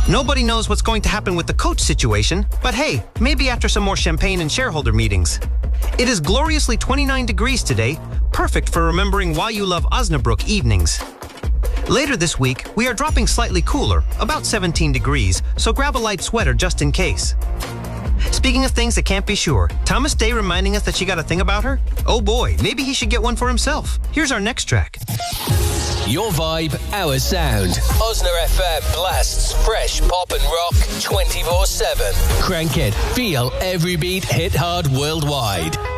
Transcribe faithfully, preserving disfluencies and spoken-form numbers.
Nobody knows what's going to happen with the coach situation, but hey, maybe after some more champagne and shareholder meetings. It is gloriously twenty-nine degrees today, perfect for remembering why you love Osnabrück evenings. Later this week, we are dropping slightly cooler, about seventeen degrees, so grab a light sweater just in case. Speaking of things that can't be sure, Thomas Day reminding us that she got a thing about her? Oh boy, maybe he should get one for himself. Here's our next track. Your vibe, our sound. Osna F M blasts fresh pop and rock twenty-four seven. Crank it, feel every beat, hit hard worldwide.